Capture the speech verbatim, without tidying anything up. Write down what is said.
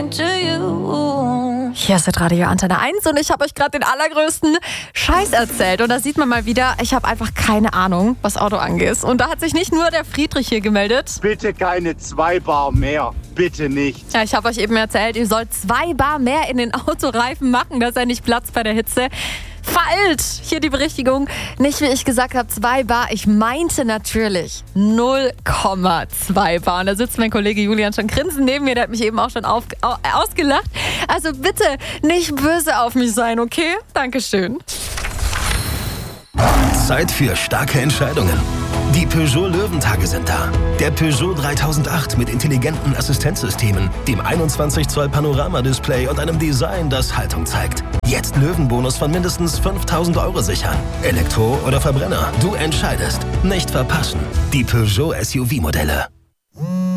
Hier ist Radio Antenne eins und ich habe euch gerade den allergrößten Scheiß erzählt. Und da sieht man mal wieder, ich habe einfach keine Ahnung, was Auto angeht. Und da hat sich nicht nur der Friedrich hier gemeldet. Bitte keine zwei Bar mehr. Bitte nicht. Ja, ich habe euch eben erzählt, ihr sollt zwei Bar mehr in den Autoreifen machen, dass er nicht platzt bei der Hitze. Falsch! Hier die Berichtigung. Nicht wie ich gesagt habe, zwei Bar. Ich meinte natürlich null Komma zwei Bar. Und da sitzt mein Kollege Julian schon grinsend neben mir. Der hat mich eben auch schon auf, au, ausgelacht. Also bitte nicht böse auf mich sein, okay? Dankeschön. Zeit für starke Entscheidungen. Die Peugeot Löwentage sind da. Der Peugeot dreitausendacht mit intelligenten Assistenzsystemen, dem einundzwanzig Zoll Panoramadisplay und einem Design, das Haltung zeigt. Jetzt Löwenbonus von mindestens fünftausend Euro sichern. Elektro oder Verbrenner, du entscheidest. Nicht verpassen. Die Peugeot S U V-Modelle.